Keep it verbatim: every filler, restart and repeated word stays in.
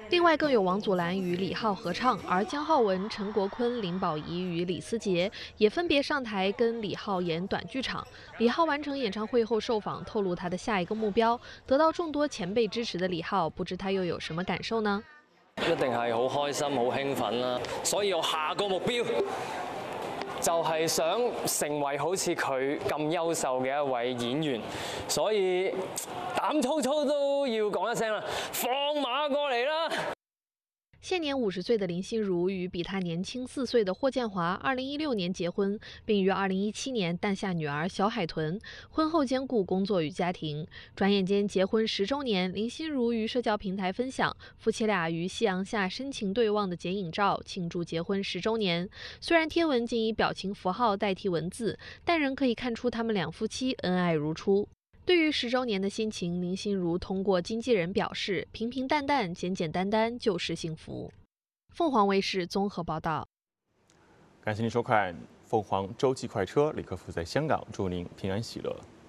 另外，更有王祖蓝与李浩合唱，而姜浩文、陈国坤、林保怡与李思杰也分别上台跟李浩演短剧场。李浩完成演唱会后受访，透露他的下一个目標，得到眾多前輩支持的李浩，不知他又有什麼感受呢？ 一定係好開心、好興奮啦！所以我下個目標就係想成為好似佢咁優秀嘅一位演員，所以膽粗粗都要講一聲啦，放馬過嚟啦！ 現年五十歲的林心如與比她年輕四歲的霍建華，二零一六年結婚，並於二零一七年誕下女兒小海豚。婚後兼顧工作與家庭。轉眼間結婚十週年，林心如於社交平台分享夫妻倆於夕陽下深情對望的剪影照，慶祝結婚十週年。雖然貼文僅以表情符號代替文字，但仍可以看出他們兩夫妻恩愛如初。對於十週年的心情，林心如通過經紀人表示，平平淡淡、簡簡單單就是幸福。鳳凰衛視綜合報道。 感謝您收看鳳凰週記快車，李克夫在香港，祝您平安喜樂。